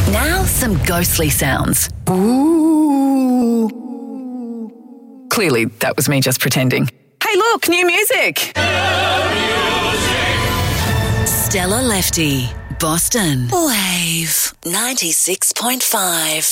Now some ghostly sounds. Ooh. Clearly, that was me just pretending. Hey, look, new music! Stella Lefty, Boston. Wave 96.5.